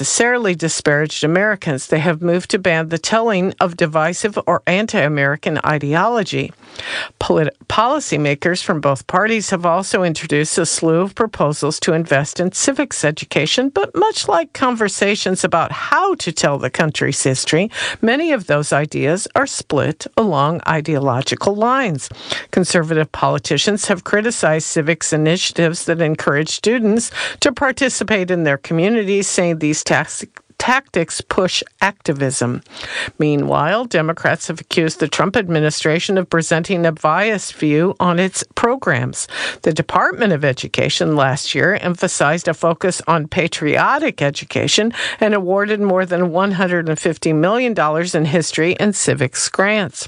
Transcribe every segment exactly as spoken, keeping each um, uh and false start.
necessarily disparaged Americans. They have moved to ban the telling of divisive or anti-American ideology. Polit- policymakers from both parties have also introduced a slew of proposals to invest in civics education, but much like conversations about how to tell the country's history, many of those ideas are split along ideological lines. Conservative politicians have criticized civics initiatives that encourage students to participate in their communities, saying these tax- tactics push activism. Meanwhile, Democrats have accused the Trump administration of presenting a biased view on its programs. The Department of Education last year emphasized a focus on patriotic education and awarded more than one hundred fifty million dollars in history and civics grants.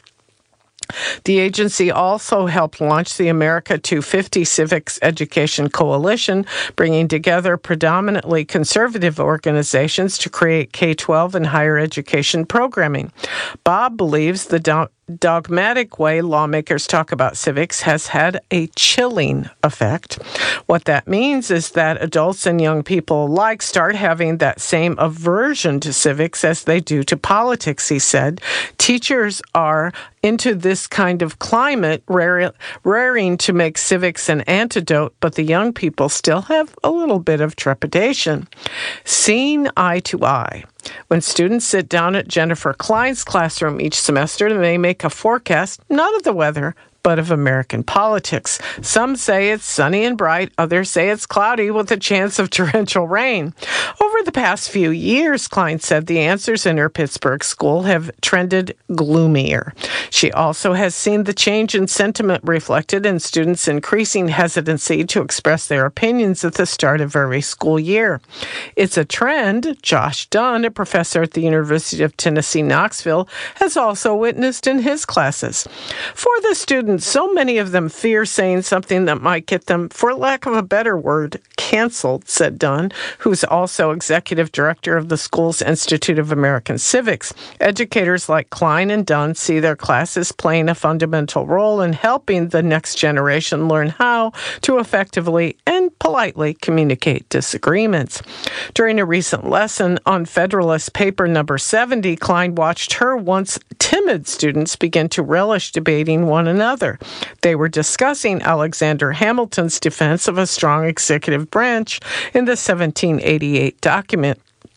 The agency also helped launch the America two fifty Civics Education Coalition, bringing together predominantly conservative organizations to create K twelve and higher education programming. Bob believes the do- dogmatic way lawmakers talk about civics has had a chilling effect. What that means is that adults and young people alike start having that same aversion to civics as they do to politics, he said. Teachers are into this kind of climate, raring to make civics an antidote, but the young people still have a little bit of trepidation. Seeing eye to eye. When students sit down at Jennifer Klein's classroom each semester, they make a forecast, not of the weather, but of American politics. Some say it's sunny and bright, others say it's cloudy with a chance of torrential rain. Over the past few years, Klein said, the answers in her Pittsburgh school have trended gloomier. She also has seen the change in sentiment reflected in students' increasing hesitancy to express their opinions at the start of every school year. It's a trend Josh Dunn, a professor at the University of Tennessee, Knoxville, has also witnessed in his classes. For the students, so many of them fear saying something that might get them, for lack of a better word, canceled, said Dunn, who's also executive director of the school's Institute of American Civics. Educators like Klein and Dunn see their classes playing a fundamental role in helping the next generation learn how to effectively and politely communicate disagreements. During a recent lesson on Federalist Paper number seventy, Klein watched her once timid students begin to relish debating one another. They were discussing Alexander Hamilton's defense of a strong executive branch in the seventeen eighty-eight document.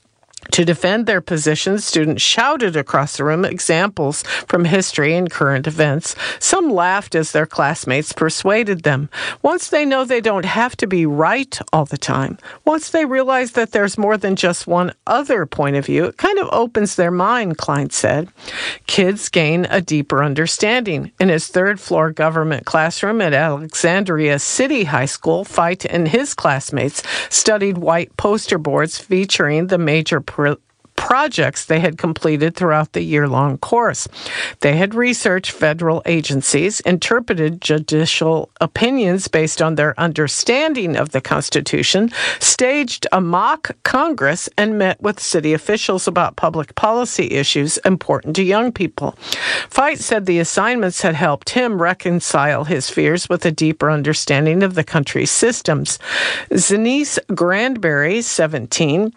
To defend their positions, students shouted across the room examples from history and current events. Some laughed as their classmates persuaded them. Once they know they don't have to be right all the time, once they realize that there's more than just one other point of view, it kind of opens their mind, Klein said. Kids gain a deeper understanding. In his third-floor government classroom at Alexandria City High School, Feit and his classmates studied white poster boards featuring the major Pro- projects they had completed throughout the year-long course. They had researched federal agencies, interpreted judicial opinions based on their understanding of the Constitution, staged a mock Congress, and met with city officials about public policy issues important to young people. Feit said the assignments had helped him reconcile his fears with a deeper understanding of the country's systems. Zenice Grandberry, seventeen,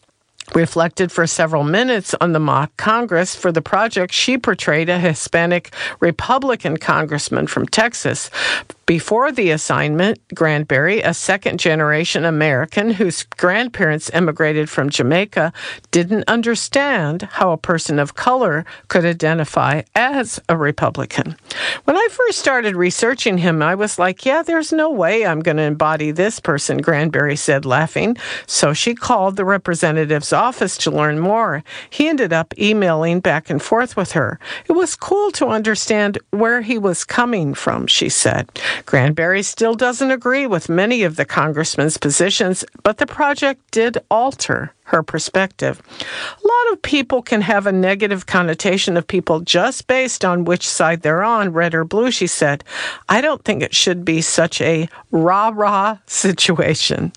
reflected for several minutes on the mock Congress. For the project, she portrayed a Hispanic Republican congressman from Texas. Before the assignment, Grandberry, a second-generation American whose grandparents immigrated from Jamaica, didn't understand how a person of color could identify as a Republican. When I first started researching him, I was like, yeah, there's no way I'm going to embody this person, Grandberry said, laughing. So she called the representative's office to learn more. He ended up emailing back and forth with her. It was cool to understand where he was coming from, she said. Grandberry still doesn't agree with many of the congressman's positions, but the project did alter her perspective. A lot of people can have a negative connotation of people just based on which side they're on, red or blue, she said. I don't think it should be such a rah-rah situation.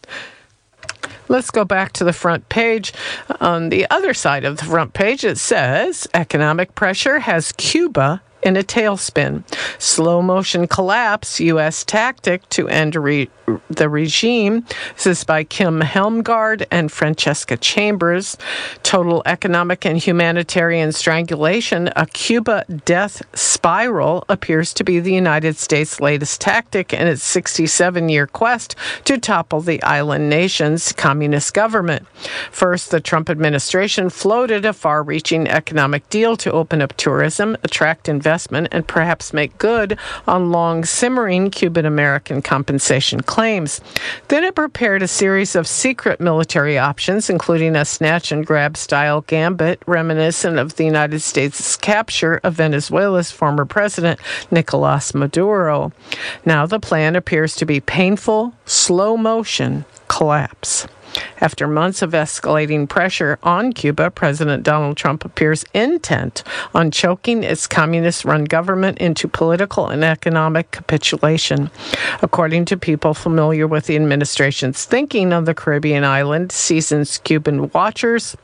Let's go back to the front page. On the other side of the front page, it says, economic pressure has Cuba in a tailspin. Slow motion collapse, U S tactic to end re- the regime. This is by Kim Helmgard and Francesca Chambers. Total economic and humanitarian strangulation, a Cuba death spiral, appears to be the United States' latest tactic in its sixty-seven-year quest to topple the island nation's communist government. First, the Trump administration floated a far-reaching economic deal to open up tourism, attract investment, and perhaps make good on long-simmering Cuban-American compensation claims. Then it prepared a series of secret military options, including a snatch-and-grab-style gambit reminiscent of the United States' capture of Venezuela's former president, Nicolas Maduro. Now the plan appears to be painful, slow-motion collapse. After months of escalating pressure on Cuba, President Donald Trump appears intent on choking its communist-run government into political and economic capitulation. According to people familiar with the administration's thinking on the Caribbean island, seasoned Cuban watchers,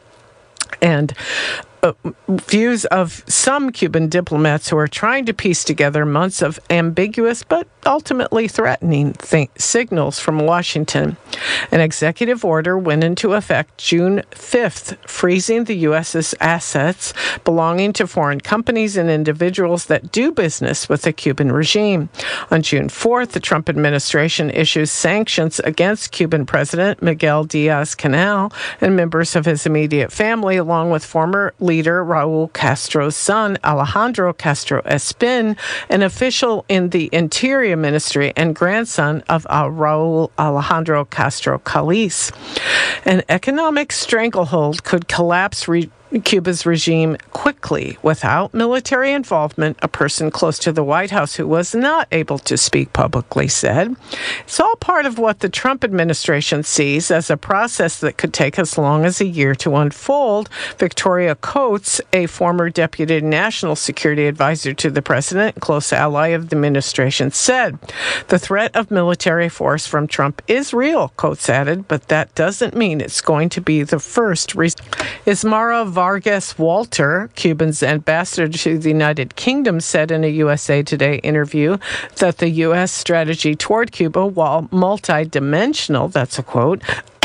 and Uh, views of some Cuban diplomats who are trying to piece together months of ambiguous but ultimately threatening th- signals from Washington. An executive order went into effect June fifth, freezing the U S's assets belonging to foreign companies and individuals that do business with the Cuban regime. On June fourth, the Trump administration issues sanctions against Cuban President Miguel Diaz-Canel and members of his immediate family, along with former leader Raul Castro's son, Alejandro Castro Espin, an official in the Interior Ministry and grandson of uh, Raul Alejandro Castro Calles. An economic stranglehold could collapse re- Cuba's regime quickly without military involvement, a person close to the White House who was not able to speak publicly said. It's all part of what the Trump administration sees as a process that could take as long as a year to unfold. Victoria Coates, a former deputy national security advisor to the president, close ally of the administration, said. The threat of military force from Trump is real, Coates added, but that doesn't mean it's going to be the first. Re- Ismara Vargas Walter, Cuba's ambassador to the United Kingdom, said in a U S A Today interview that the U S strategy toward Cuba, while multidimensional, that's a quote,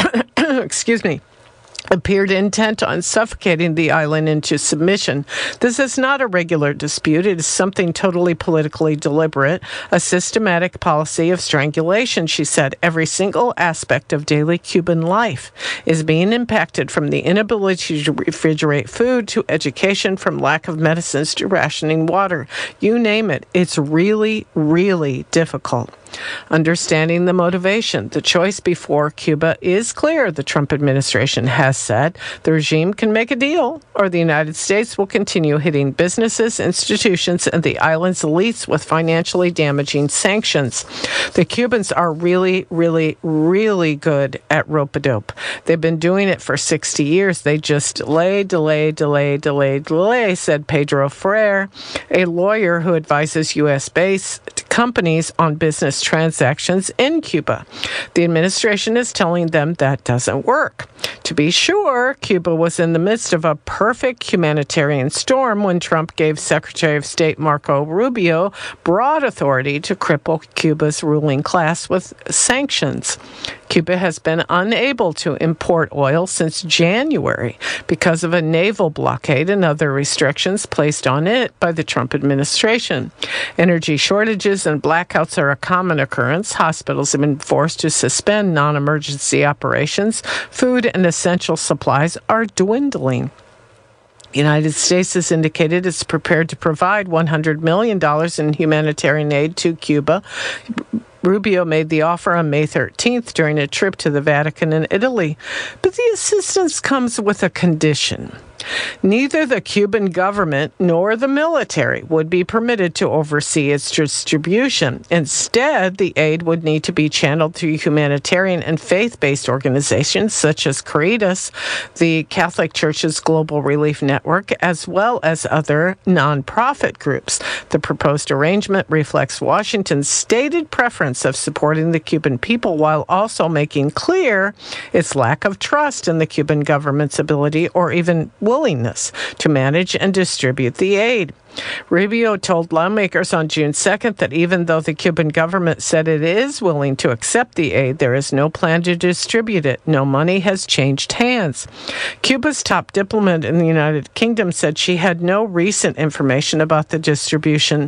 excuse me, appeared intent on suffocating the island into submission. This is not a regular dispute. It is something totally politically deliberate, a systematic policy of strangulation, she said. Every single aspect of daily Cuban life is being impacted, from the inability to refrigerate food to education, from lack of medicines to rationing water. You name it. It's really, really difficult. Understanding the motivation, the choice before Cuba is clear, the Trump administration has said. The regime can make a deal, or the United States will continue hitting businesses, institutions, and the island's elites with financially damaging sanctions. The Cubans are really, really, really good at rope-a-dope. They've been doing it for sixty years. They just delay, delay, delay, delay, delay, said Pedro Ferrer, a lawyer who advises U S-based companies on business transactions in Cuba. The administration is telling them that doesn't work. To be sure, Cuba was in the midst of a perfect humanitarian storm when Trump gave Secretary of State Marco Rubio broad authority to cripple Cuba's ruling class with sanctions. Cuba has been unable to import oil since January because of a naval blockade and other restrictions placed on it by the Trump administration. Energy shortages and blackouts are a common occurrence. Hospitals have been forced to suspend non-emergency operations. Food and essential supplies are dwindling. The United States has indicated it's prepared to provide one hundred million dollars in humanitarian aid to Cuba. Rubio made the offer on May thirteenth during a trip to the Vatican and Italy. But the assistance comes with a condition. Neither the Cuban government nor the military would be permitted to oversee its distribution. Instead, the aid would need to be channeled through humanitarian and faith-based organizations such as Caritas, the Catholic Church's Global Relief Network, as well as other nonprofit groups. The proposed arrangement reflects Washington's stated preference of supporting the Cuban people while also making clear its lack of trust in the Cuban government's ability or even willingness willingness to manage and distribute the aid. Rubio told lawmakers on June second that even though the Cuban government said it is willing to accept the aid, there is no plan to distribute it. No money has changed hands. Cuba's top diplomat in the United Kingdom said she had no recent information about the distribution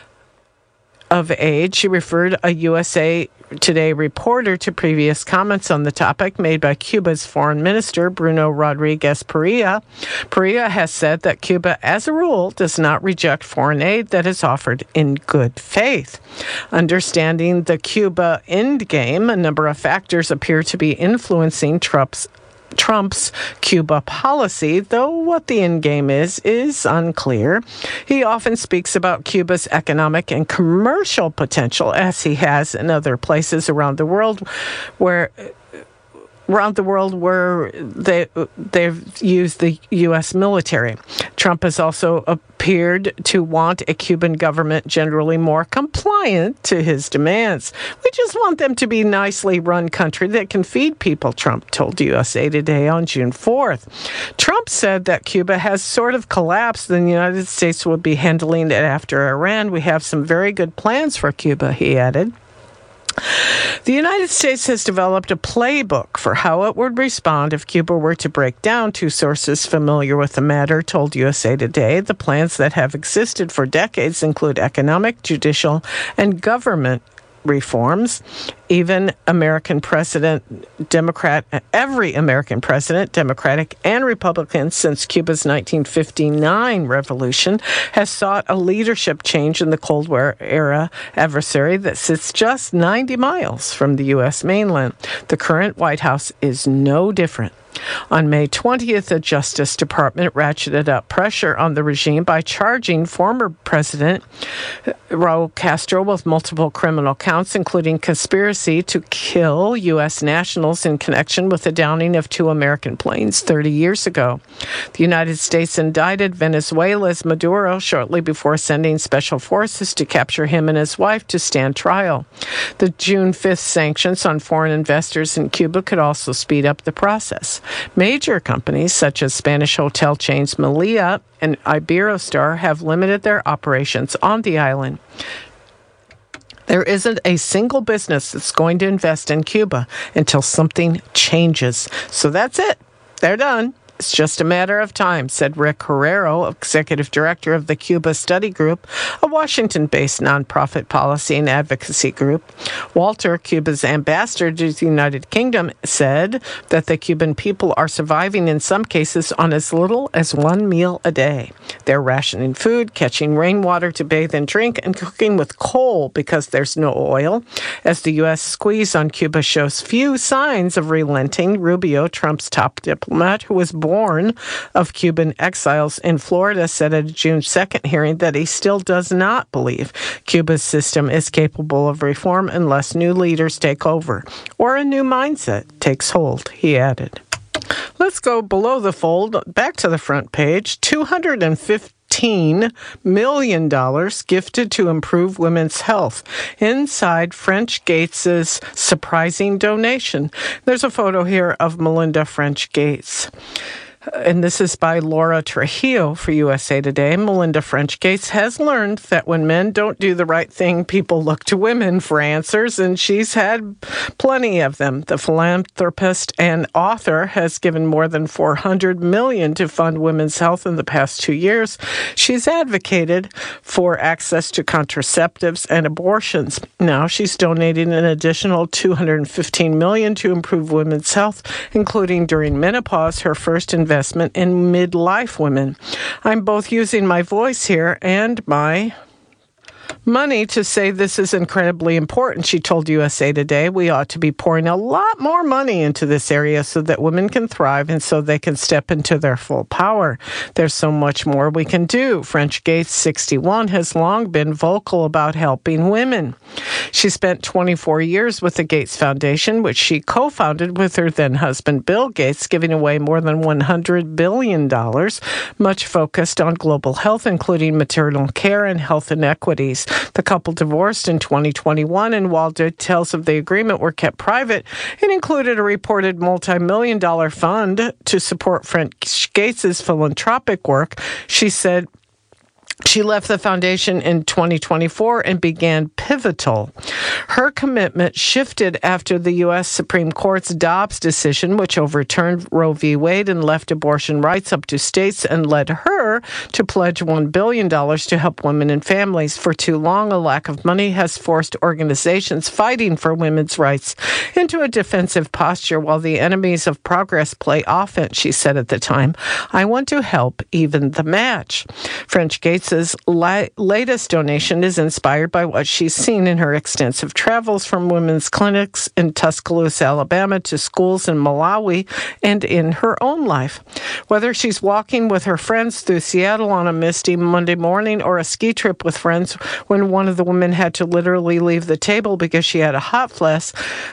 of aid. She referred a U S A Today reporter to previous comments on the topic made by Cuba's foreign minister, Bruno Rodriguez Parilla. Parilla has said that Cuba, as a rule, does not reject foreign aid that is offered in good faith. Understanding the Cuba endgame, a number of factors appear to be influencing Trump's Trump's Cuba policy, though what the end game is, is unclear. He often speaks about Cuba's economic and commercial potential, as he has in other places around the world where around the world where they, they've used the U S military. Trump has also appeared to want a Cuban government generally more compliant to his demands. We just want them to be a nicely run country that can feed people, Trump told U S A Today on June fourth. Trump said that Cuba has sort of collapsed and the United States will be handling it after Iran. We have some very good plans for Cuba, he added. The United States has developed a playbook for how it would respond if Cuba were to break down, two sources familiar with the matter told U S A Today. The plans that have existed for decades include economic, judicial, and government reforms. Even American president, Democrat, every American president, Democratic and Republican, since Cuba's nineteen fifty-nine revolution, has sought a leadership change in the Cold War era adversary that sits just ninety miles from the U S mainland. The current White House is no different. On May twentieth, the Justice Department ratcheted up pressure on the regime by charging former President Raul Castro with multiple criminal counts, including conspiracy to kill U S nationals in connection with the downing of two American planes thirty years ago. The United States indicted Venezuela's Maduro shortly before sending special forces to capture him and his wife to stand trial. The June fifth sanctions on foreign investors in Cuba could also speed up the process. Major companies such as Spanish hotel chains Melia and Iberostar have limited their operations on the island. There isn't a single business that's going to invest in Cuba until something changes. So that's it. They're done. It's just a matter of time, said Rick Herrero, executive director of the Cuba Study Group, a Washington-based nonprofit policy and advocacy group. Walter, Cuba's ambassador to the United Kingdom, said that the Cuban people are surviving in some cases on as little as one meal a day. They're rationing food, catching rainwater to bathe and drink, and cooking with coal because there's no oil. As the U S squeeze on Cuba shows few signs of relenting, Rubio, Trump's top diplomat, who was born born of Cuban exiles in Florida, said at a June second hearing that he still does not believe Cuba's system is capable of reform unless new leaders take over or a new mindset takes hold, he added. Let's go below the fold, back to the front page. two hundred fifteen million dollars gifted to improve women's health inside French Gates' surprising donation. There's a photo here of Melinda French Gates. And this is by Laura Trujillo for U S A Today. Melinda French Gates has learned that when men don't do the right thing, people look to women for answers, and she's had plenty of them. The philanthropist and author has given more than four hundred million dollars to fund women's health in the past two years. She's advocated for access to contraceptives and abortions. Now she's donating an additional two hundred fifteen million dollars to improve women's health, including during menopause, her first investment investment in midlife women. I'm both using my voice here and my money to say this is incredibly important, she told U S A Today. We ought to be pouring a lot more money into this area so that women can thrive and so they can step into their full power. There's so much more we can do. French Gates, sixty-one, has long been vocal about helping women. She spent twenty-four years with the Gates Foundation, which she co-founded with her then-husband Bill Gates, giving away more than one hundred billion dollars, much focused on global health, including maternal care and health inequities. The couple divorced in twenty twenty-one, and while details of the agreement were kept private, it included a reported multi-million dollar fund to support French Gates' philanthropic work. She said she left the foundation in twenty twenty-four and began Pivotal. Her commitment shifted after the U S Supreme Court's Dobbs decision, which overturned Roe v. Wade and left abortion rights up to states, and led her to pledge one billion dollars to help women and families. For too long, a lack of money has forced organizations fighting for women's rights into a defensive posture while the enemies of progress play offense, she said at the time. I want to help even the match. French Gates' la- latest donation is inspired by what she's seen in her extensive travels from women's clinics in Tuscaloosa, Alabama, to schools in Malawi and in her own life. Whether she's walking with her friends through Seattle on a misty Monday morning or a ski trip with friends when one of the women had to literally leave the table because she had a hot flash,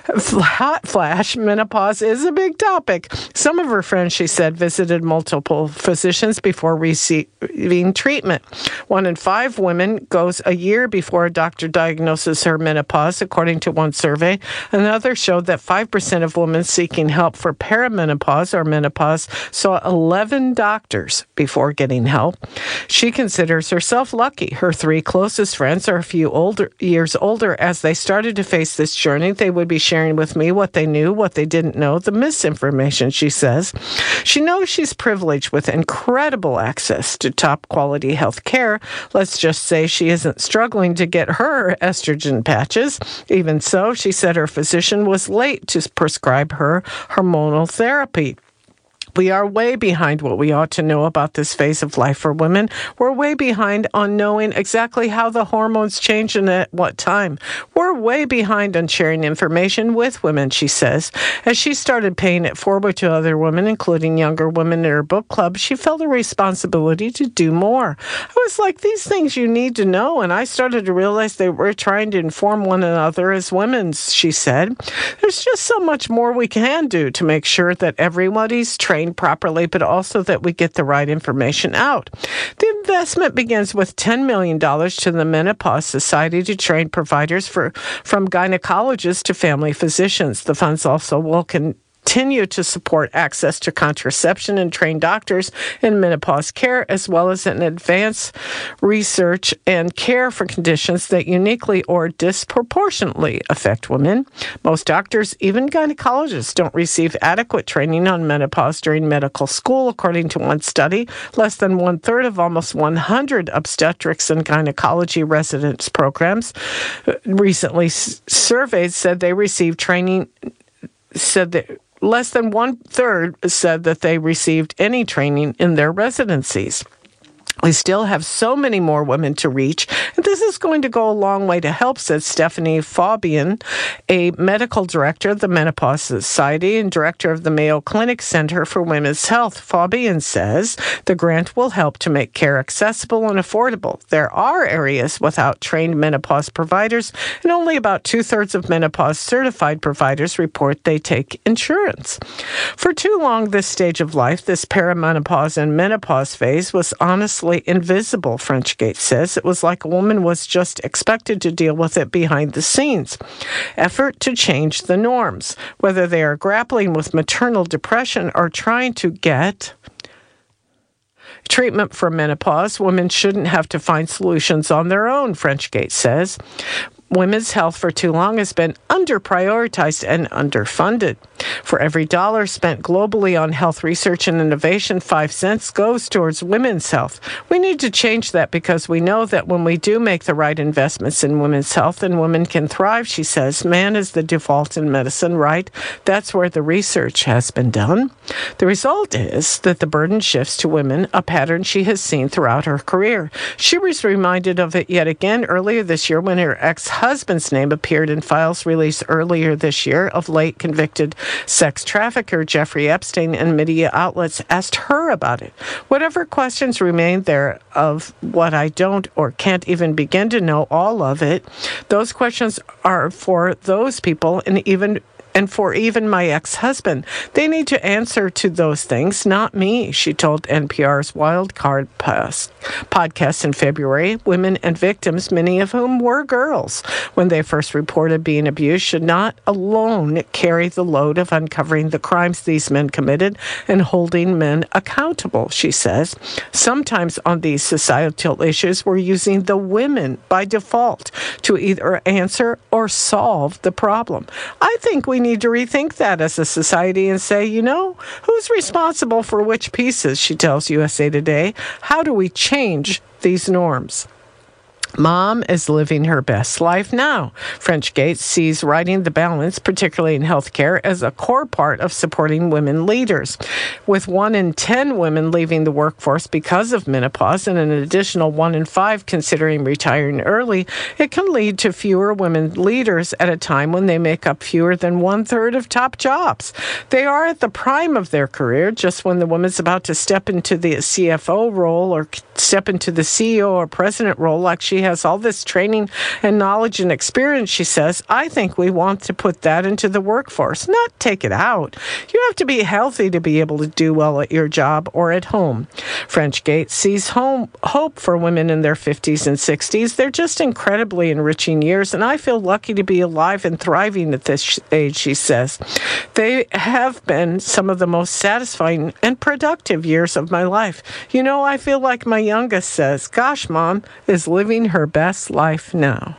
hot flash, menopause is a big topic. Some of her friends, she said, visited multiple physicians before receiving treatment. One in five women goes a year before a doctor diagnoses her menopause, according to one survey. Another showed that five percent of women seeking help for perimenopause or menopause saw eleven doctors before getting help. She considers herself lucky. Her three closest friends are a few older years older. As they started to face this journey, they would be sharing with me what they knew, what they didn't know, the misinformation, she says. She knows she's privileged with incredible access to top quality health care. Let's just say she isn't struggling to get her estrogen patches. Even so, she said her physician was late to prescribe her hormonal therapy. We are way behind what we ought to know about this phase of life for women. We're way behind on knowing exactly how the hormones change and at what time. We're way behind on sharing information with women, she says. As she started paying it forward to other women, including younger women in her book club, she felt a responsibility to do more. I was like, these things you need to know, and I started to realize they were trying to inform one another as women, she said. There's just so much more we can do to make sure that everybody's trained properly, but also that we get the right information out. The investment begins with ten million dollars to the Menopause Society to train providers for from gynecologists to family physicians. The funds also will continue continue to support access to contraception and train doctors in menopause care, as well as in advanced research and care for conditions that uniquely or disproportionately affect women. Most doctors, even gynecologists, don't receive adequate training on menopause during medical school, according to one study. Less than one-third of almost one hundred obstetrics and gynecology residence programs recently surveyed said they received training, said that less than one-third said that they received any training in their residencies. We still have so many more women to reach, and this is going to go a long way to help, said Stephanie Fabian, a medical director of the Menopause Society and director of the Mayo Clinic Center for Women's Health. Fabian says the grant will help to make care accessible and affordable. There are areas without trained menopause providers, and only about two-thirds of menopause certified providers report they take insurance. For too long, this stage of life, this perimenopause and menopause phase, was honestly invisible, French Gates says. It was like a woman was just expected to deal with it behind the scenes. Effort to change the norms, whether they are grappling with maternal depression or trying to get treatment for menopause, women shouldn't have to find solutions on their own, French Gates says. Women's health for too long has been under-prioritized and underfunded. For every dollar spent globally on health research and innovation, five cents goes towards women's health. We need to change that because we know that when we do make the right investments in women's health, then women can thrive, she says. Man is the default in medicine, right? That's where the research has been done. The result is that the burden shifts to women, a pattern she has seen throughout her career. She was reminded of it yet again earlier this year when her ex-husband's name appeared in files released earlier this year of late convicted sex trafficker Jeffrey Epstein, and media outlets asked her about it. Whatever questions remain there of what I don't or can't even begin to know all of it, those questions are for those people, and even and for even my ex-husband. They need to answer to those things, not me, she told N P R's Wildcard podcast in February. Women and victims, many of whom were girls, when they first reported being abused, should not alone carry the load of uncovering the crimes these men committed and holding men accountable, she says. Sometimes on these societal issues, we're using the women by default to either answer or solve the problem. I think we need to rethink that as a society and say, you know, who's responsible for which pieces, she tells U S A Today. How do we change these norms? Mom is living her best life now. French Gates sees righting the balance, particularly in healthcare, as a core part of supporting women leaders. With one in ten women leaving the workforce because of menopause and an additional one in five considering retiring early, it can lead to fewer women leaders at a time when they make up fewer than one-third of top jobs. They are at the prime of their career, just when the woman's about to step into the C F O role or step into the C E O or president role, like she has all this training and knowledge and experience, she says. I think we want to put that into the workforce, not take it out. You have to be healthy to be able to do well at your job or at home. French Gates sees home, hope for women in their fifties and sixties. They're just incredibly enriching years, and I feel lucky to be alive and thriving at this age, she says. They have been some of the most satisfying and productive years of my life. You know, I feel like my youngest says, gosh, Mom is living her best life now.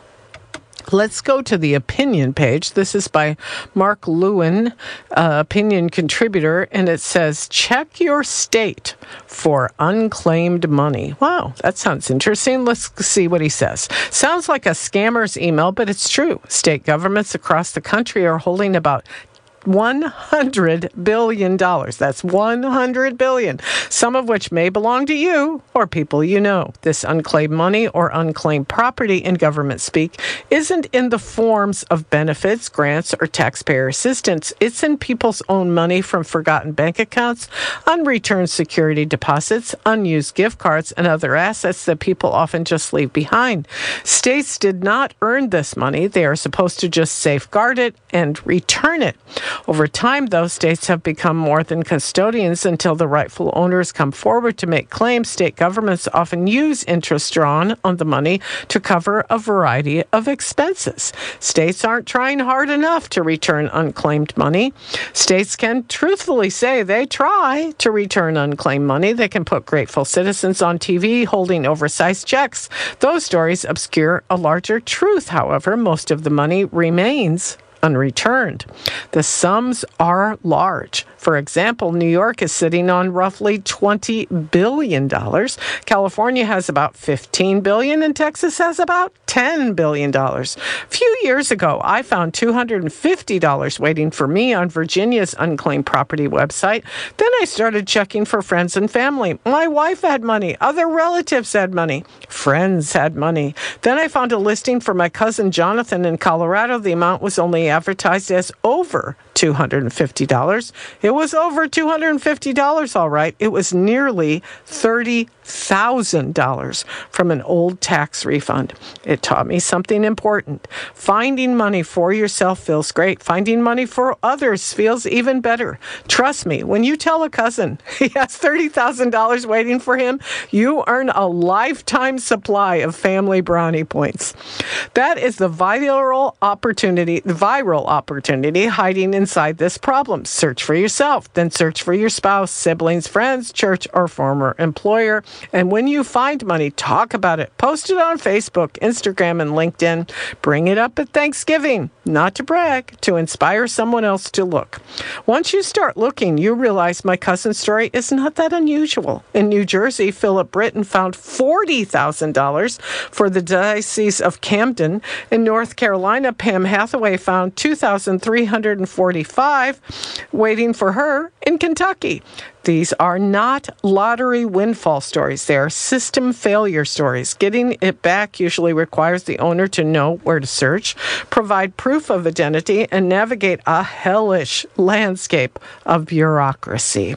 Let's go to the opinion page. This is by Mark Lewin, uh, opinion contributor, and it says, check your state for unclaimed money. Wow, that sounds interesting. Let's see what he says. Sounds like a scammer's email, but it's true. State governments across the country are holding about one hundred billion dollars. That's one hundred billion dollars, some of which may belong to you or people you know. This unclaimed money or unclaimed property in government speak isn't in the forms of benefits, grants, or taxpayer assistance. It's in people's own money from forgotten bank accounts, unreturned security deposits, unused gift cards, and other assets that people often just leave behind. States did not earn this money. They are supposed to just safeguard it and return it. Over time, those states have become more than custodians until the rightful owners come forward to make claims. State governments often use interest drawn on the money to cover a variety of expenses. States aren't trying hard enough to return unclaimed money. States can truthfully say they try to return unclaimed money. They can put grateful citizens on T V holding oversized checks. Those stories obscure a larger truth, however. Most of the money remains unreturned. The sums are large. For example, New York is sitting on roughly twenty billion dollars. California has about fifteen billion dollars, and Texas has about ten billion dollars. A few years ago, I found two hundred fifty dollars waiting for me on Virginia's unclaimed property website. Then I started checking for friends and family. My wife had money. Other relatives had money. Friends had money. Then I found a listing for my cousin Jonathan in Colorado. The amount was only advertised as over two hundred fifty dollars. It was over two hundred fifty dollars, all right. It was nearly thirty thousand dollars from an old tax refund. It taught me something important. Finding money for yourself feels great. Finding money for others feels even better. Trust me, when you tell a cousin he has thirty thousand dollars waiting for him, you earn a lifetime supply of family brownie points. That is the viral opportunity, the viral opportunity hiding inside this problem. Search for yourself, then search for your spouse, siblings, friends, church, or former employer. And when you find money, talk about it. Post it on Facebook, Instagram, and LinkedIn. Bring it up at Thanksgiving. Not to brag, to inspire someone else to look. Once you start looking, you realize my cousin's story is not that unusual. In New Jersey, Philip Britton found forty thousand dollars for the Diocese of Camden. In North Carolina, Pam Hathaway found two thousand three hundred forty-five dollars waiting for her in Kentucky. These are not lottery windfall stories. They are system failure stories. Getting it back usually requires the owner to know where to search, provide proof of identity, and navigate a hellish landscape of bureaucracy.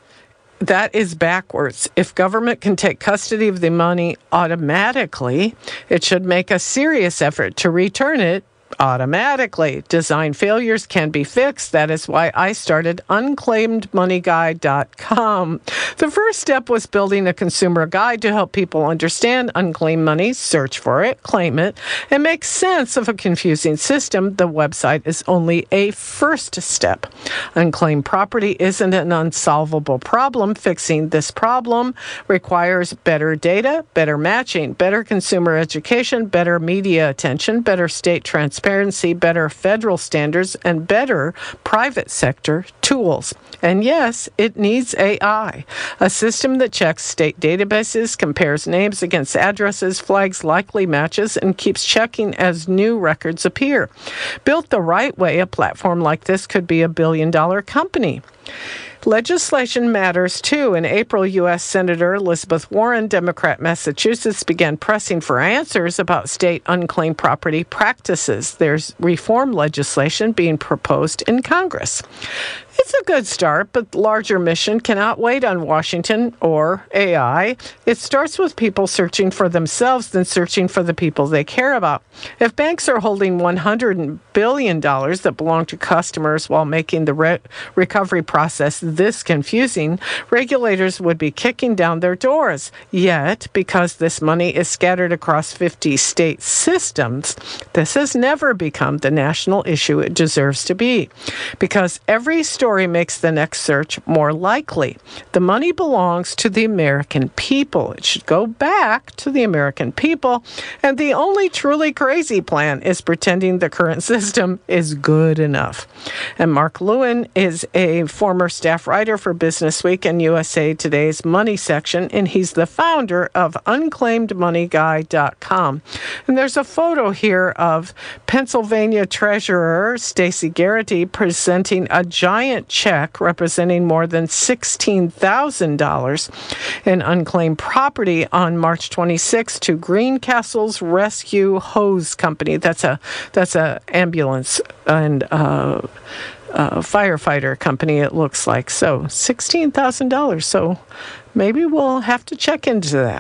That is backwards. If government can take custody of the money automatically, it should make a serious effort to return it automatically. Design failures can be fixed. That is why I started unclaimed money guide dot com. The first step was building a consumer guide to help people understand unclaimed money, search for it, claim it, and make sense of a confusing system. The website is only a first step. Unclaimed property isn't an unsolvable problem. Fixing this problem requires better data, better matching, better consumer education, better media attention, better state transparency, Transparency, better federal standards, and better private sector tools. And yes, it needs A I, a system that checks state databases, compares names against addresses, flags likely matches, and keeps checking as new records appear. Built the right way, a platform like this could be a billion-dollar company. Legislation matters, too. In April, U S. Senator Elizabeth Warren, Democrat, Massachusetts, began pressing for answers about state unclaimed property practices. There's reform legislation being proposed in Congress. It's a good start, but the larger mission cannot wait on Washington or A I. It starts with people searching for themselves, then searching for the people they care about. If banks are holding one hundred billion dollars that belong to customers while making the re- recovery process this confusing, regulators would be kicking down their doors. Yet, because this money is scattered across fifty state systems, this has never become the national issue it deserves to be. Because every story makes the next search more likely. The money belongs to the American people. It should go back to the American people. And the only truly crazy plan is pretending the current system is good enough. And Mark Lewin is a former staff writer for Business Week and U S A Today's Money section, and he's the founder of unclaimed money guide dot com. And there's a photo here of Pennsylvania Treasurer Stacey Garrity presenting a giant check representing more than sixteen thousand dollars in unclaimed property on March twenty-sixth to Greencastle's Rescue Hose Company. That's a that's a ambulance and uh, uh, firefighter company, it looks like. So sixteen thousand dollars. So maybe we'll have to check into that.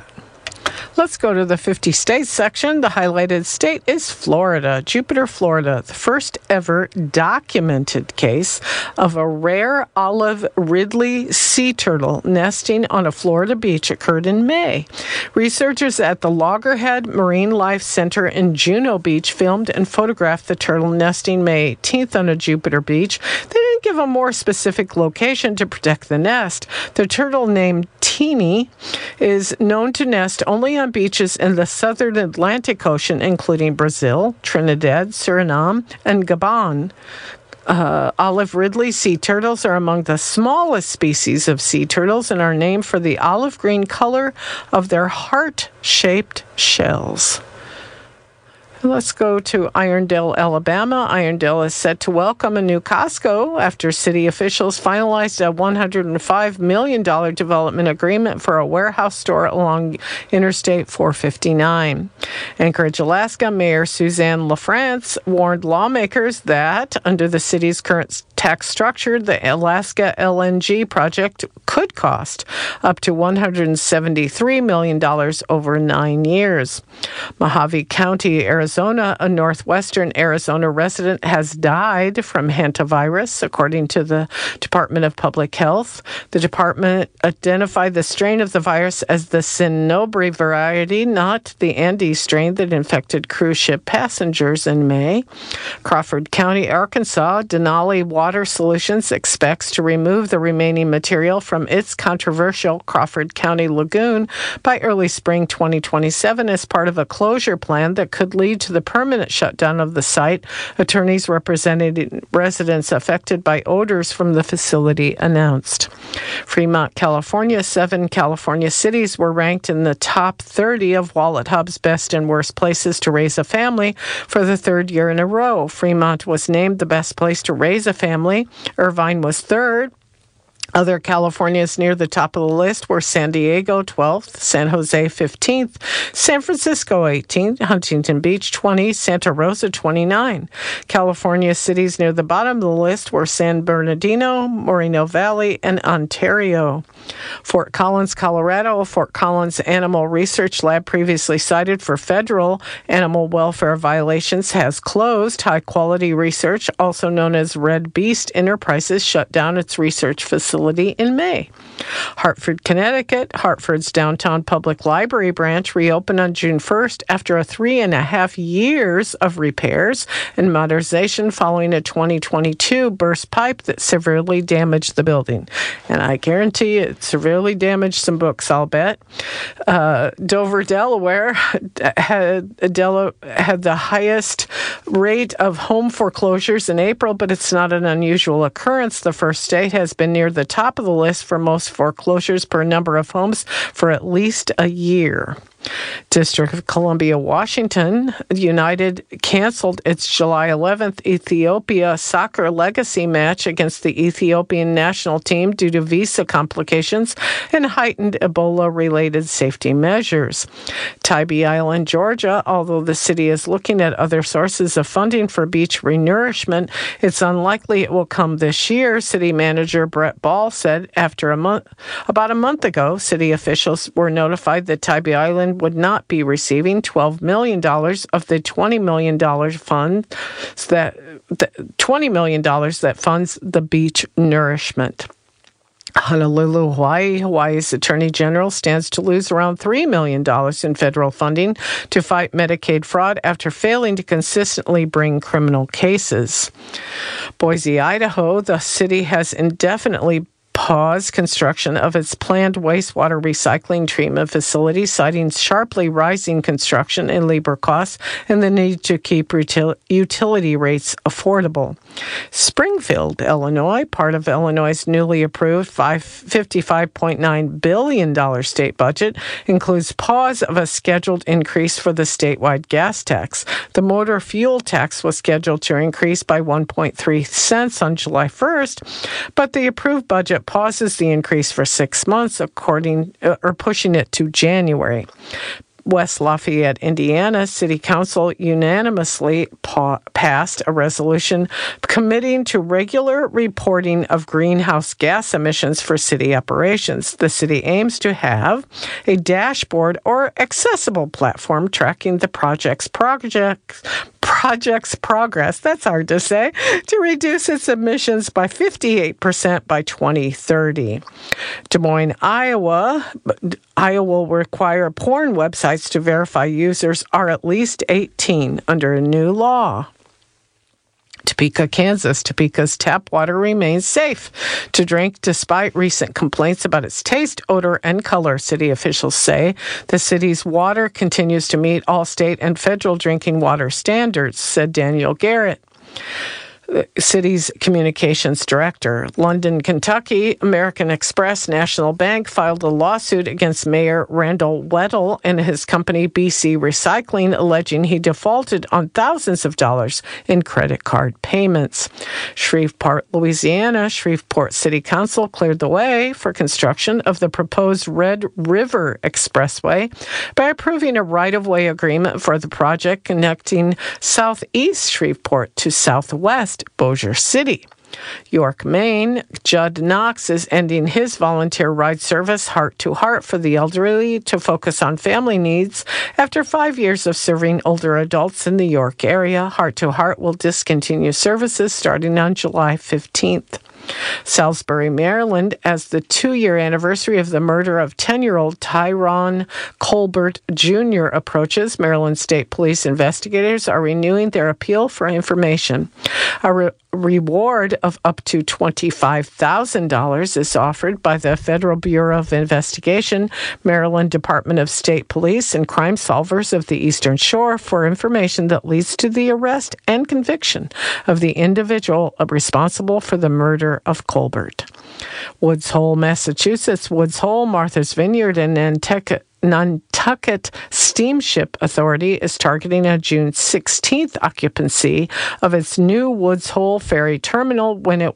Let's go to the fifty states section. The highlighted state is Florida, Jupiter, Florida. The first ever documented case of a rare olive Ridley sea turtle nesting on a Florida beach occurred in May. Researchers at the Loggerhead Marine Life Center in Juno Beach filmed and photographed the turtle nesting May eighteenth on a Jupiter beach. They didn't give a more specific location to protect the nest. The turtle, named Teeny, is known to nest only on beaches in the southern Atlantic Ocean, including Brazil, Trinidad, Suriname, and Gabon. Uh, olive Ridley sea turtles are among the smallest species of sea turtles and are named for the olive green color of their heart-shaped shells. Let's go to Irondale, Alabama. Irondale is set to welcome a new Costco after city officials finalized a one hundred five million dollars development agreement for a warehouse store along Interstate four fifty-nine. Anchorage, Alaska, Mayor Suzanne LaFrance warned lawmakers that under the city's current tax structure, the Alaska L N G project could cost up to one hundred seventy-three million dollars over nine years. Mojave County, Arizona, a northwestern Arizona resident has died from hantavirus, according to the Department of Public Health. The department identified the strain of the virus as the Cinnobre variety, not the Andes strain that infected cruise ship passengers in May. Crawford County, Arkansas, Denali Water Solutions expects to remove the remaining material from its controversial Crawford County lagoon by early spring twenty twenty-seven as part of a closure plan that could lead to the permanent shutdown of the site. Attorneys representing residents affected by odors from the facility announced. Fremont, California, seven California cities were ranked in the top thirty of WalletHub's best and worst places to raise a family for the third year in a row. Fremont was named the best place to raise a family. Irvine was third. Other Californias near the top of the list were San Diego, twelfth, San Jose, fifteenth, San Francisco, eighteenth, Huntington Beach, twenty, Santa Rosa, twenty-nine. California cities near the bottom of the list were San Bernardino, Moreno Valley, and Ontario. Fort Collins, Colorado, Fort Collins Animal Research Lab, previously cited for federal animal welfare violations, has closed. High-quality research, also known as Red Beast Enterprises, shut down its research facility in May. Hartford, Connecticut, Hartford's downtown public library branch reopened on June first after a three and a half years of repairs and modernization following a twenty twenty-two burst pipe that severely damaged the building. And I guarantee it severely damaged some books, I'll bet. Uh, Dover, Delaware had, Del- had the highest rate of home foreclosures in April, but it's not an unusual occurrence. The first state has been near the top of the list for most foreclosures per number of homes for at least a year. District of Columbia, Washington, United canceled its July eleventh Ethiopia soccer legacy match against the Ethiopian national team due to visa complications and heightened Ebola-related safety measures. Tybee Island, Georgia, although the city is looking at other sources of funding for beach renourishment, it's unlikely it will come this year, city manager Brett Ball said. After a month, about a month ago, city officials were notified that Tybee Island would not be receiving twelve million dollars of the twenty million dollars fund that the twenty million dollars that funds the beach nourishment. Honolulu, Hawaii. Hawaii's Attorney General stands to lose around three million dollars in federal funding to fight Medicaid fraud after failing to consistently bring criminal cases. Boise, Idaho. The city has indefinitely pause construction of its planned wastewater recycling treatment facility, citing sharply rising construction and labor costs and the need to keep util- utility rates affordable. Springfield, Illinois, part of Illinois' newly approved fifty-five point nine billion dollars state budget, includes pause of a scheduled increase for the statewide gas tax. The motor fuel tax was scheduled to increase by one point three cents on July first, but the approved budget pauses the increase for six months, according uh, or pushing it to January. West Lafayette, Indiana, City Council unanimously pa- passed a resolution committing to regular reporting of greenhouse gas emissions for city operations. The city aims to have a dashboard or accessible platform tracking the project's projects project's progress, that's hard to say, to reduce its emissions by fifty-eight percent by twenty thirty. Des Moines, Iowa, Iowa will require porn websites to verify users are at least eighteen under a new law. Topeka, Kansas. Topeka's tap water remains safe to drink despite recent complaints about its taste, odor, and color, city officials say. The city's water continues to meet all state and federal drinking water standards, said Daniel Garrett, the city's communications director. London, Kentucky, American Express National Bank filed a lawsuit against Mayor Randall Weddle and his company B C Recycling, alleging he defaulted on thousands of dollars in credit card payments. Shreveport, Louisiana, Shreveport City Council cleared the way for construction of the proposed Red River Expressway by approving a right-of-way agreement for the project connecting southeast Shreveport to southwest Bossier City. York, Maine, Judd Knox is ending his volunteer ride service Heart to Heart for the elderly to focus on family needs. After five years of serving older adults in the York area, Heart to Heart will discontinue services starting on July fifteenth. Salisbury, Maryland, as the two-year anniversary of the murder of ten-year-old Tyrone Colbert Junior approaches, Maryland State Police investigators are renewing their appeal for information. A re- reward of up to twenty-five thousand dollars is offered by the Federal Bureau of Investigation, Maryland Department of State Police, and crime solvers of the Eastern Shore for information that leads to the arrest and conviction of the individual responsible for the murder of Colbert. Woods Hole, Massachusetts. Woods Hole, Martha's Vineyard, and Nantucket Nantucket Steamship Authority is targeting a June sixteenth occupancy of its new Woods Hole Ferry Terminal when it will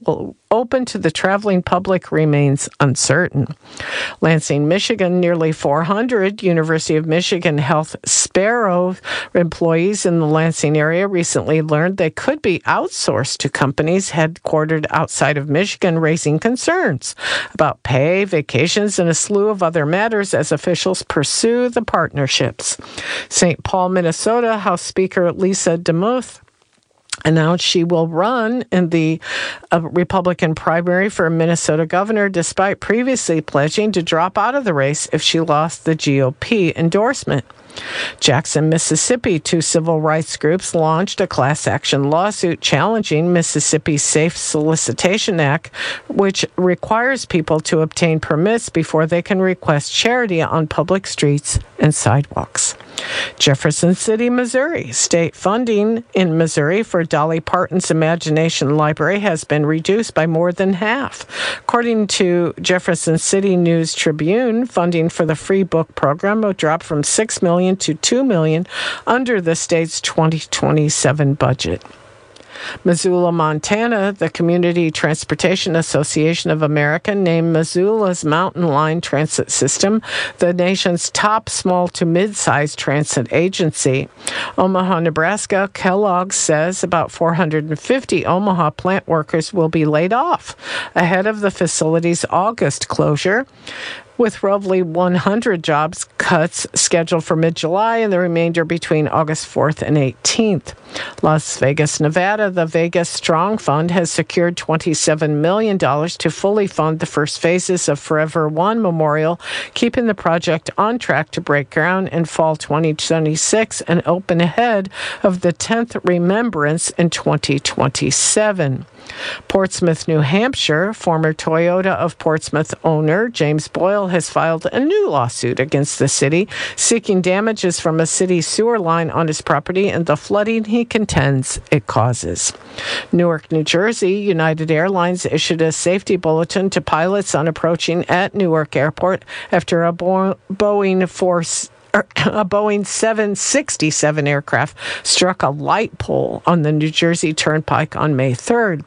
open to the traveling public remains uncertain. Lansing, Michigan, nearly four hundred University of Michigan Health Sparrow employees in the Lansing area recently learned they could be outsourced to companies headquartered outside of Michigan, raising concerns about pay, vacations, and a slew of other matters as officials pursue the partnerships. Saint Paul, Minnesota, House Speaker Lisa DeMuth announced she will run in the uh, Republican primary for Minnesota governor, despite previously pledging to drop out of the race if she lost the G O P endorsement. Jackson, Mississippi, two civil rights groups launched a class action lawsuit challenging Mississippi's Safe Solicitation Act, which requires people to obtain permits before they can request charity on public streets and sidewalks. Jefferson City, Missouri. State funding in Missouri for Dolly Parton's Imagination Library has been reduced by more than half. According to Jefferson City News Tribune, funding for the free book program will drop from six million dollars to two million dollars under the state's twenty twenty-seven budget. Missoula, Montana, the Community Transportation Association of America named Missoula's Mountain Line Transit System the nation's top small to mid-sized transit agency. Omaha, Nebraska, Kellogg says about four hundred fifty Omaha plant workers will be laid off ahead of the facility's August closure, with roughly one hundred jobs cuts scheduled for mid-July and the remainder between August fourth and eighteenth. Las Vegas, Nevada, the Vegas Strong Fund has secured twenty-seven million dollars to fully fund the first phases of Forever One Memorial, keeping the project on track to break ground in fall twenty twenty-six and open ahead of the tenth Remembrance in twenty twenty-seven. Portsmouth, New Hampshire, former Toyota of Portsmouth owner James Boyle has filed a new lawsuit against the city, seeking damages from a city sewer line on his property and the flooding he contends it causes. Newark, New Jersey, United Airlines issued a safety bulletin to pilots on approaching at Newark Airport after a Bo- Boeing Force A Boeing seven sixty-seven aircraft struck a light pole on the New Jersey Turnpike on May third.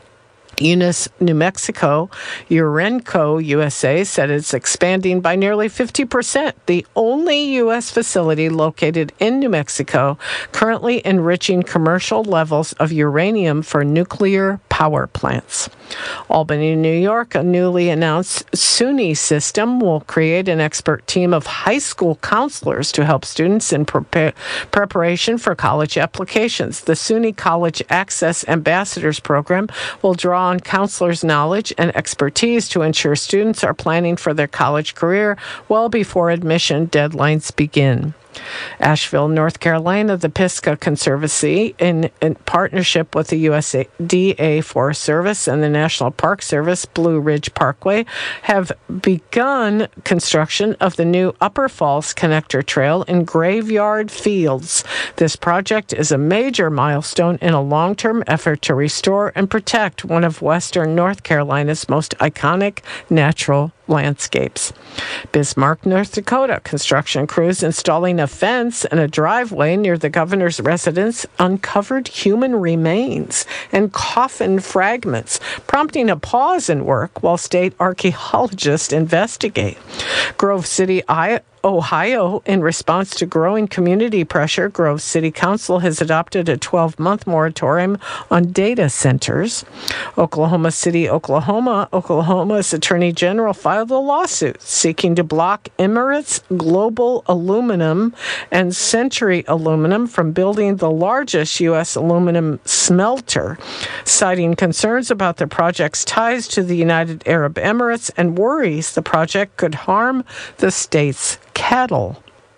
Eunice, New Mexico, Urenco U S A said it's expanding by nearly fifty percent, the only U S facility located in New Mexico currently enriching commercial levels of uranium for nuclear power plants. Albany, New York, a newly announced SUNY system will create an expert team of high school counselors to help students in prepare, preparation for college applications. The SUNY College Access Ambassadors Program will draw on counselors' knowledge and expertise to ensure students are planning for their college career well before admission deadlines begin. Asheville, North Carolina, the Pisgah Conservancy, in, in partnership with the U S D A Forest Service and the National Park Service Blue Ridge Parkway, have begun construction of the new Upper Falls Connector Trail in Graveyard Fields. This project is a major milestone in a long-term effort to restore and protect one of Western North Carolina's most iconic natural landscapes. Bismarck, North Dakota, construction crews installing a fence and a driveway near the governor's residence uncovered human remains and coffin fragments, prompting a pause in work while state archaeologists investigate. Grove City, Ohio, in response to growing community pressure, Grove City Council has adopted a twelve-month moratorium on data centers. Oklahoma City, Oklahoma, Oklahoma's Attorney General filed a lawsuit seeking to block Emirates Global Aluminum and Century Aluminum from building the largest U S aluminum smelter, citing concerns about the project's ties to the United Arab Emirates and worries the project could harm the state's cattle.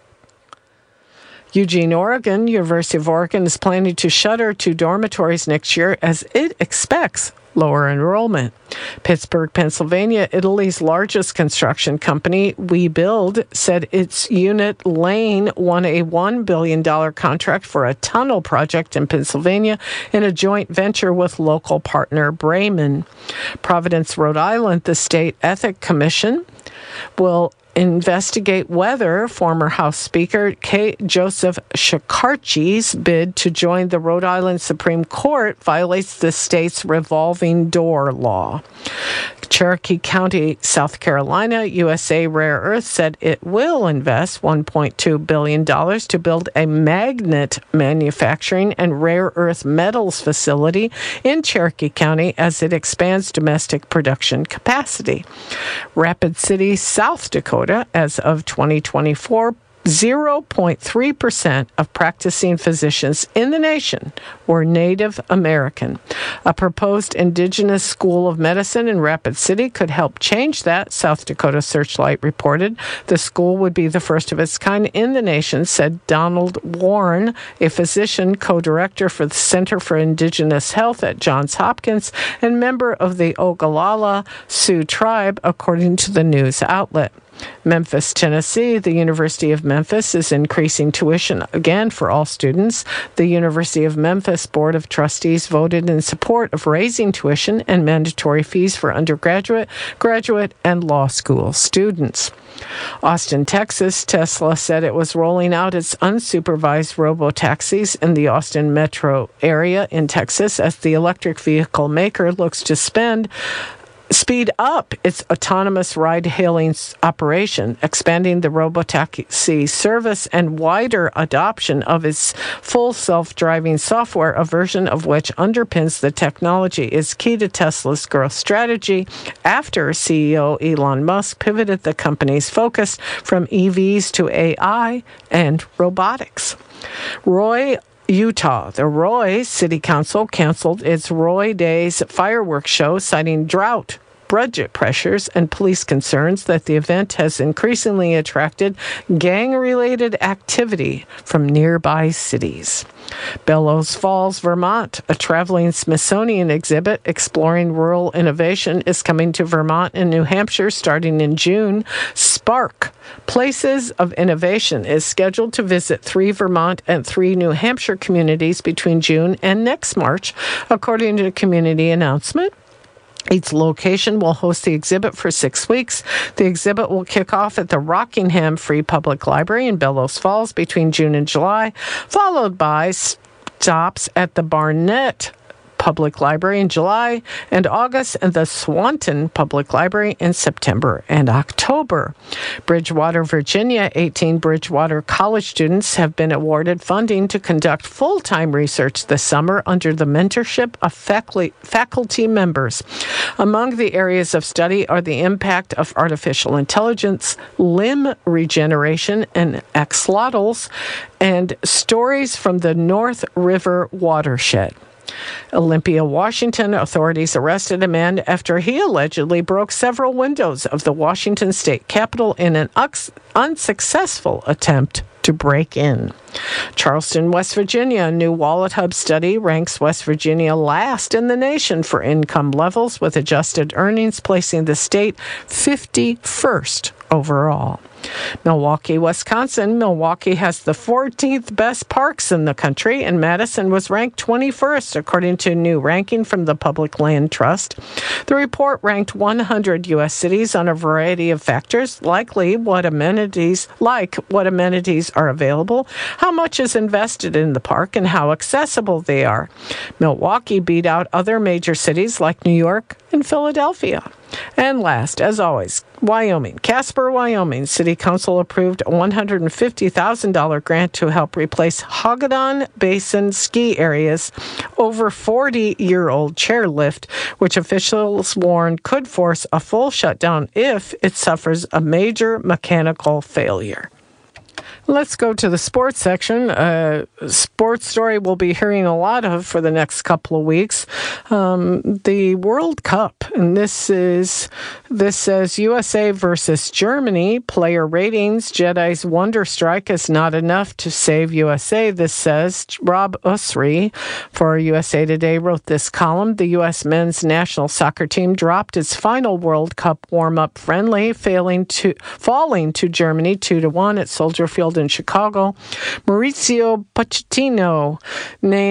Eugene, Oregon, University of Oregon is planning to shutter two dormitories next year as it expects lower enrollment. Pittsburgh, Pennsylvania, Italy's largest construction company, WeBuild, said its Unit Lane won a one billion dollars contract for a tunnel project in Pennsylvania in a joint venture with local partner Brayman. Providence, Rhode Island, the State Ethics Commission will investigate whether former House Speaker K. Joseph Shekarchi's bid to join the Rhode Island Supreme Court violates the state's revolving door law. Cherokee County, South Carolina, U S A Rare Earth said it will invest one point two billion dollars to build a magnet manufacturing and rare earth metals facility in Cherokee County as it expands domestic production capacity. Rapid City, South Dakota, as of twenty twenty-four, zero point three percent of practicing physicians in the nation were Native American. A proposed indigenous school of medicine in Rapid City could help change that, South Dakota Searchlight reported. The school would be the first of its kind in the nation, said Donald Warren, a physician co-director for the Center for Indigenous Health at Johns Hopkins and member of the Ogallala Sioux tribe, according to the news outlet. Memphis, Tennessee, the University of Memphis is increasing tuition again for all students. The University of Memphis Board of Trustees voted in support of raising tuition and mandatory fees for undergraduate, graduate, and law school students. Austin, Texas, Tesla said it was rolling out its unsupervised robo-taxis in the Austin metro area in Texas as the electric vehicle maker looks to spend speed up its autonomous ride-hailing operation, expanding the robotaxi service and wider adoption of its full self-driving software, a version of which underpins the technology, is key to Tesla's growth strategy after C E O Elon Musk pivoted the company's focus from E Vs to A I and robotics. Roy, Utah. The Roy City Council canceled its Roy Days fireworks show, citing drought, budget pressures, and police concerns that the event has increasingly attracted gang-related activity from nearby cities. Bellows Falls, Vermont. A traveling Smithsonian exhibit exploring rural innovation is coming to Vermont and New Hampshire starting in June. Spark Places of Innovation is scheduled to visit three Vermont and three New Hampshire communities between June and next March, according to a community announcement. Each location will host the exhibit for six weeks. The exhibit will kick off at the Rockingham Free Public Library in Bellows Falls between June and July, followed by stops at the Barnett Public Library in July and August, and the Swanton Public Library in September and October. Bridgewater, Virginia, eighteen Bridgewater college students have been awarded funding to conduct full-time research this summer under the mentorship of faculty members. Among the areas of study are the impact of artificial intelligence, limb regeneration, and axolotls, and stories from the North River watershed. Olympia, Washington, authorities arrested a man after he allegedly broke several windows of the Washington state capitol in an un- unsuccessful attempt to break in. Charleston, West Virginia, a new Wallet Hub study ranks West Virginia last in the nation for income levels, with adjusted earnings placing the state fifty-first overall. Milwaukee, Wisconsin. Milwaukee has the fourteenth best parks in the country, and Madison was ranked twenty-first, according to a new ranking from the Public Land Trust. The report ranked one hundred U S cities on a variety of factors, likely what amenities, like what amenities are available, how much is invested in the park, and how accessible they are. Milwaukee beat out other major cities like New York and Philadelphia. And last, as always, Wyoming. Casper, Wyoming. City Council approved a one hundred fifty thousand dollars grant to help replace Haugadon Basin ski area's over forty-year-old chairlift, which officials warn could force a full shutdown if it suffers a major mechanical failure. Let's go to the sports section. A uh, sports story we'll be hearing a lot of for the next couple of weeks. Um, the World Cup, and this is this says U S A versus Germany. Player ratings: Jedi's Wonder Strike is not enough to save U S A. This says Rob Usry for U S A Today wrote this column. The U S men's national soccer team dropped its final World Cup warm-up friendly, failing to falling to Germany two to one at Soldier Field in Chicago. Mauricio Pochettino named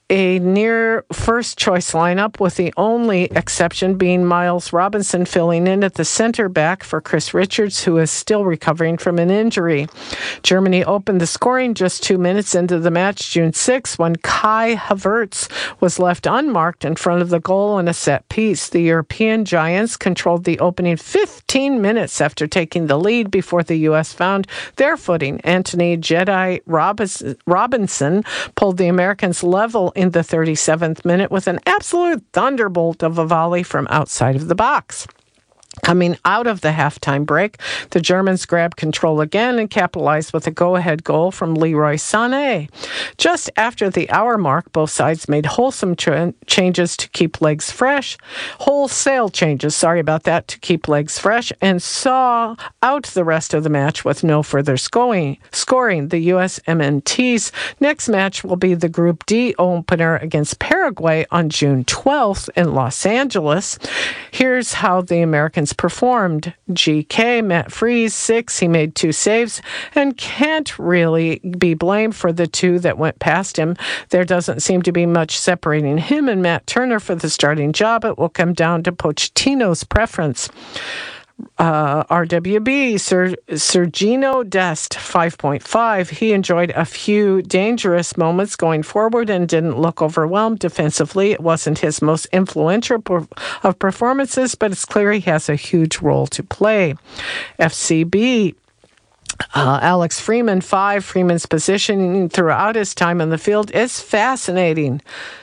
a near first-choice lineup, with the only exception being Miles Robinson filling in at the center back for Chris Richards, who is still recovering from an injury. Germany opened the scoring just two minutes into the match, June sixth, when Kai Havertz was left unmarked in front of the goal on a set piece. The European giants controlled the opening fifteen minutes after taking the lead before the U S found their footing. Anthony Jedi Robinson pulled the Americans level in the thirty-seventh minute with an absolute thunderbolt of a volley from outside of the box. Coming out of the halftime break, the Germans grabbed control again and capitalized with a go-ahead goal from Leroy Sané. Just after the hour mark, both sides made wholesome ch- changes to keep legs fresh, wholesale changes, sorry about that, to keep legs fresh, and saw out the rest of the match with no further scoring. Scoring. The U S M N T's next match will be the Group D opener against Paraguay on June twelfth in Los Angeles. Here's how the Americans performed. G K, Matt Freese, six. He made two saves and can't really be blamed for the two that went past him. There doesn't seem to be much separating him and Matt Turner for the starting job. It will come down to Pochettino's preference. Uh, R W B, Ser, Sergino Dest, five point five. He enjoyed a few dangerous moments going forward and didn't look overwhelmed defensively. It wasn't his most influential per- of performances, but it's clear he has a huge role to play. F C B, Uh, Alex Freeman, five. Freeman's positioning throughout his time on the field is fascinating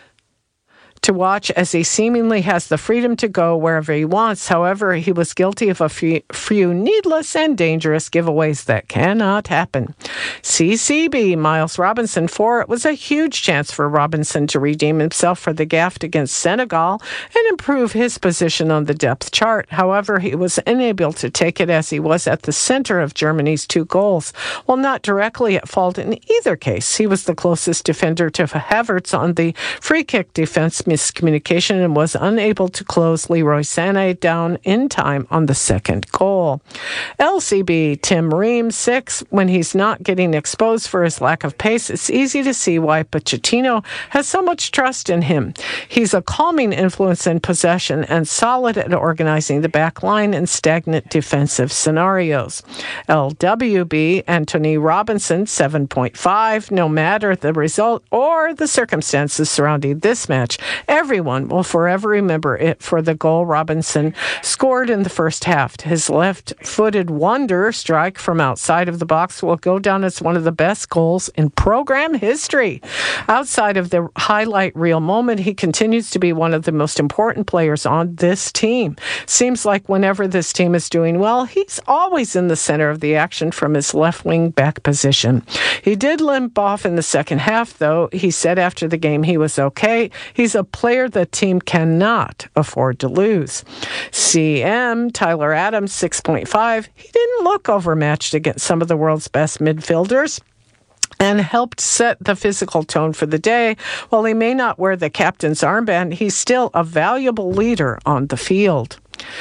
to watch, as he seemingly has the freedom to go wherever he wants. However, he was guilty of a few, few needless and dangerous giveaways that cannot happen. C C B, Miles Robinson, four. It was a huge chance for Robinson to redeem himself for the gaffe against Senegal and improve his position on the depth chart. However, he was unable to take it, as he was at the center of Germany's two goals. While not directly at fault in either case, he was the closest defender to Havertz on the free kick defense miscommunication and was unable to close Leroy Sané down in time on the second goal. L C B, Tim Ream, six. When he's not getting exposed for his lack of pace, it's easy to see why Pochettino has so much trust in him. He's a calming influence in possession and solid at organizing the back line in stagnant defensive scenarios. L W B, Anthony Robinson, seven point five. No matter the result or the circumstances surrounding this match, everyone will forever remember it for the goal Robinson scored in the first half. His left-footed wonder strike from outside of the box will go down as one of the best goals in program history. Outside of the highlight reel moment, he continues to be one of the most important players on this team. Seems like whenever this team is doing well, he's always in the center of the action from his left wing back position. He did limp off in the second half, though. He said after the game he was okay. He's a player the team cannot afford to lose. C M, Tyler Adams, six point five. He didn't look overmatched against some of the world's best midfielders and helped set the physical tone for the day. While he may not wear the captain's armband, he's still a valuable leader on the field.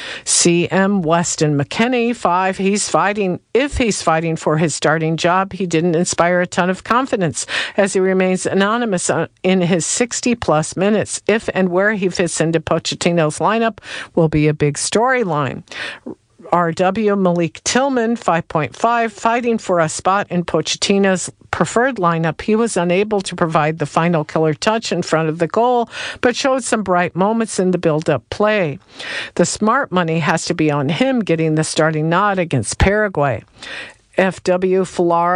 C M Weston McKennie, five. He's fighting. If he's fighting for his starting job, he didn't inspire a ton of confidence, as he remains anonymous in his sixty-plus minutes. If and where he fits into Pochettino's lineup will be a big storyline. R W Malik Tillman, five point five, fighting for a spot in Pochettino's preferred lineup. He was unable to provide the final killer touch in front of the goal, but showed some bright moments in the build-up play. The smart money has to be on him getting the starting nod against Paraguay. F W Folarin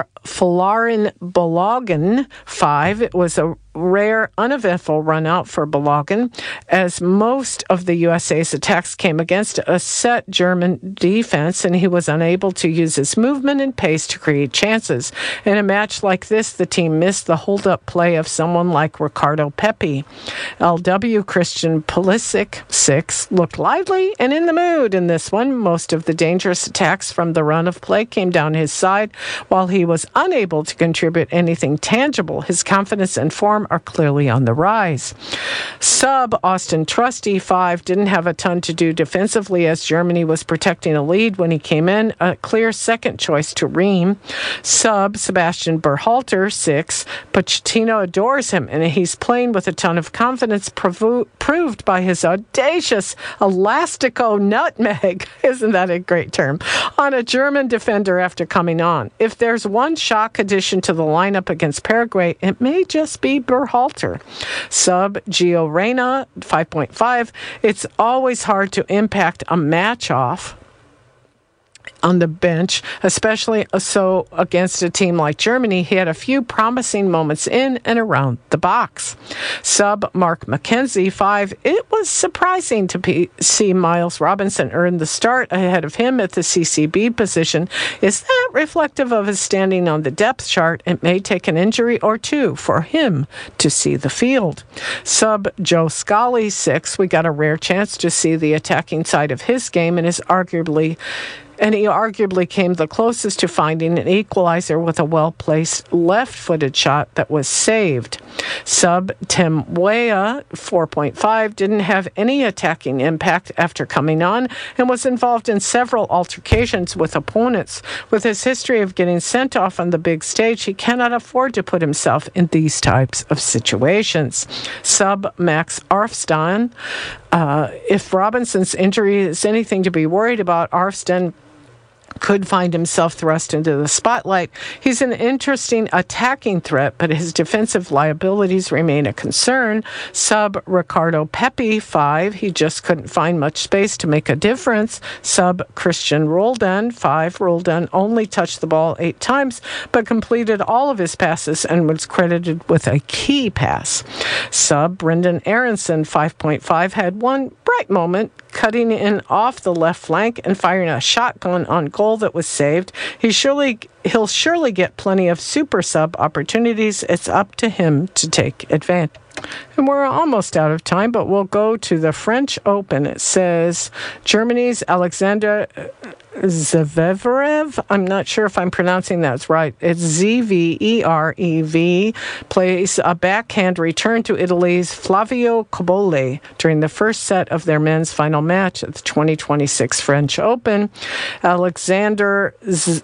Balogun, five. It was a rare, uneventful run out for Balogun, as most of the U S A's attacks came against a set German defense, and he was unable to use his movement and pace to create chances. In a match like this, the team missed the hold-up play of someone like Ricardo Pepi. L W Christian Pulisic, six, looked lively and in the mood in this one. Most of the dangerous attacks from the run of play came down his side. While he was unable to contribute anything tangible, his confidence and form are clearly on the rise. Sub Austin Trusty, five, didn't have a ton to do defensively as Germany was protecting a lead when he came in. A clear second choice to Ream. Sub Sebastian Berhalter, six, Pochettino adores him, and he's playing with a ton of confidence, provo- proved by his audacious elastico nutmeg, isn't that a great term, on a German defender after coming on. If there's one shock addition to the lineup against Paraguay, it may just be Berhalter. Sub Gio Reyna, five point five, it's always hard to impact a match off on the bench, especially so against a team like Germany. He had a few promising moments in and around the box. Sub Mark McKenzie, five, it was surprising to be, see Miles Robinson earn the start ahead of him at the C C B position. Is that reflective of his standing on the depth chart? It may take an injury or two for him to see the field. Sub Joe Scully, six, we got a rare chance to see the attacking side of his game and is arguably And he arguably came the closest to finding an equalizer with a well-placed left-footed shot that was saved. Sub Tim Weah, four point five, didn't have any attacking impact after coming on and was involved in several altercations with opponents. With his history of getting sent off on the big stage, he cannot afford to put himself in these types of situations. Sub Max Arfstein, uh, if Robinson's injury is anything to be worried about, Arfstein could find himself thrust into the spotlight. He's an interesting attacking threat, but his defensive liabilities remain a concern. Sub Ricardo Pepi, five, he just couldn't find much space to make a difference. Sub Christian Roldan, five, Roldan only touched the ball eight times, but completed all of his passes and was credited with a key pass. Sub Brendan Aronson, five point five, had one bright moment, cutting in off the left flank and firing a shotgun on goal that was saved. He surely, he'll surely get plenty of super sub opportunities. It's up to him to take advantage. And we're almost out of time, but we'll go to the French Open. It says Germany's Alexander Zverev, I'm not sure if I'm pronouncing that right. It's Z V E R E V, plays a backhand return to Italy's Flavio Cobolli during the first set of their men's final match at the twenty twenty-six French Open. Alexander Z-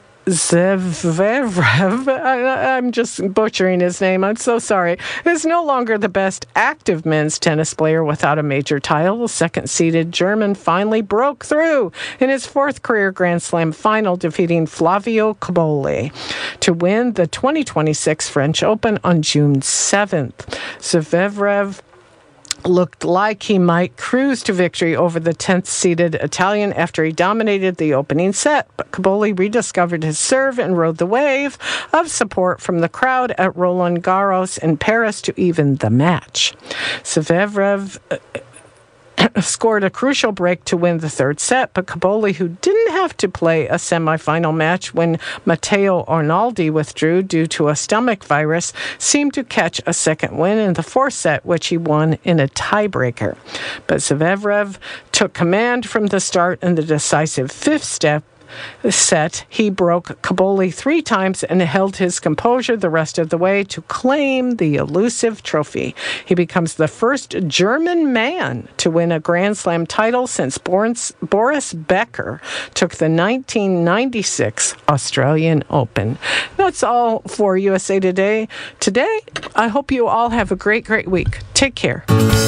Zverev, I'm just butchering his name, I'm so sorry, is no longer the best active men's tennis player without a major title. The second-seeded German finally broke through in his fourth career Grand Slam final, defeating Flavio Cobolli to win the twenty twenty-six French Open on June seventh. Zverev looked like he might cruise to victory over the tenth-seeded Italian after he dominated the opening set, but Cobolli rediscovered his serve and rode the wave of support from the crowd at Roland Garros in Paris to even the match. Zverev uh, scored a crucial break to win the third set, but Cobolli, who didn't have to play a semifinal match when Matteo Arnaldi withdrew due to a stomach virus, seemed to catch a second win in the fourth set, which he won in a tiebreaker. But Zverev took command from the start in the decisive fifth step set. He broke Cobolli three times and held his composure the rest of the way to claim the elusive trophy. He becomes the first German man to win a Grand Slam title since Boris, Boris Becker took the nineteen ninety-six Australian Open. That's all for U S A Today. Today, I hope you all have a great, great week. Take care.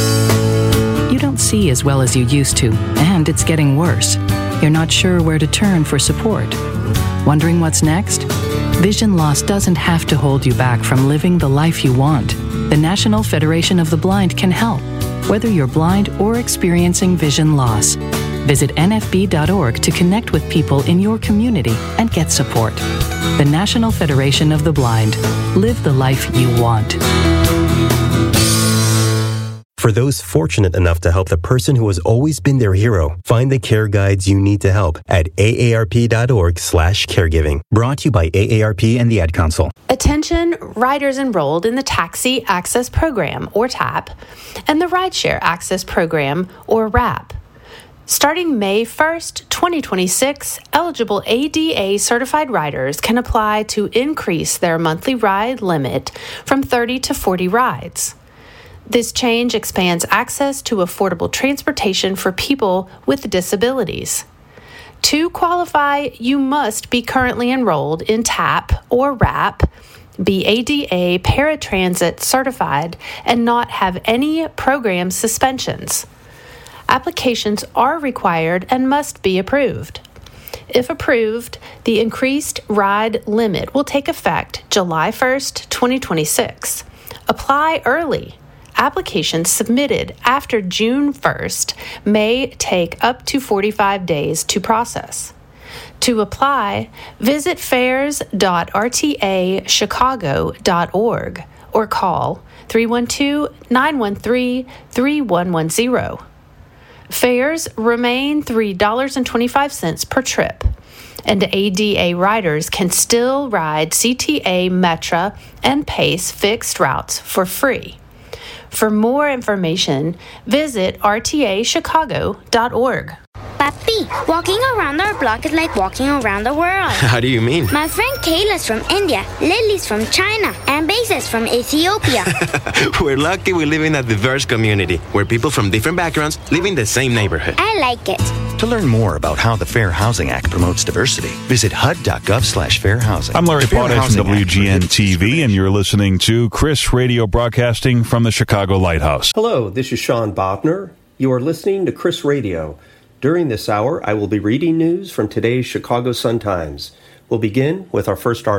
You don't see as well as you used to, and it's getting worse. You're not sure where to turn for support. Wondering what's next? Vision loss doesn't have to hold you back from living the life you want. The National Federation of the Blind can help, whether you're blind or experiencing vision loss. Visit N F B dot org to connect with people in your community and get support. The National Federation of the Blind. Live the life you want. For those fortunate enough to help the person who has always been their hero, find the care guides you need to help at A A R P dot org slash caregiving. Brought to you by A A R P and the Ad Council. Attention riders enrolled in the Taxi Access Program, or TAP, and the Rideshare Access Program, or RAP. Starting May first, twenty twenty-six, eligible A D A-certified riders can apply to increase their monthly ride limit from thirty to forty rides. This change expands access to affordable transportation for people with disabilities. To qualify, you must be currently enrolled in TAP or RAP, be A D A paratransit certified, and not have any program suspensions. Applications are required and must be approved. If approved, the increased ride limit will take effect July first, twenty twenty-six. Apply early. Applications submitted after June first may take up to forty-five days to process. To apply, visit fares dot r t a chicago dot org or call three one two, nine one three, three one one zero. Fares remain three dollars and twenty-five cents per trip, and A D A riders can still ride C T A, Metra, and PACE fixed routes for free. For more information, visit r t a chicago dot org. Papi, walking around our block is like walking around the world. How do you mean? My friend Kayla's from India, Lily's from China, and Base's from Ethiopia. We're lucky we live in a diverse community where people from different backgrounds live in the same neighborhood. I like it. To learn more about how the Fair Housing Act promotes diversity, visit h u d dot gov slash fair housing. I'm Larry Potash from W G N T V, and you're listening to Chris Radio broadcasting from the Chicago Lighthouse. Hello, this is Sean Bobner. You are listening to Chris Radio. During this hour, I will be reading news from today's Chicago Sun-Times. We'll begin with our first article.